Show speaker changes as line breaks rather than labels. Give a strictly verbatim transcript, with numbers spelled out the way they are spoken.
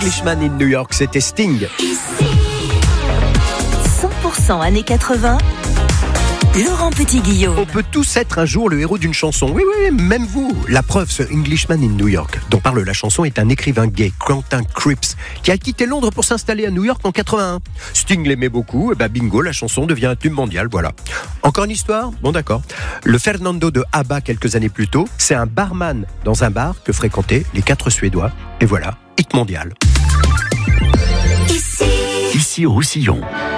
Englishman in New York, c'était Sting.
cent pour cent années quatre-vingts, Laurent Petit-Guillaume.
On peut tous être un jour le héros d'une chanson. Oui, oui, même vous. La preuve, ce Englishman in New York, dont parle la chanson, est un écrivain gay, Quentin Cripps, qui a quitté Londres pour s'installer à New York en quatre-vingt-un. Sting l'aimait beaucoup, et bah bingo, la chanson devient un tube mondial, voilà. Encore une histoire ? Bon, d'accord. Le Fernando de ABBA, quelques années plus tôt, c'est un barman dans un bar que fréquentaient les quatre Suédois. Et voilà, hit mondial.
Ici, Ici Roussillon.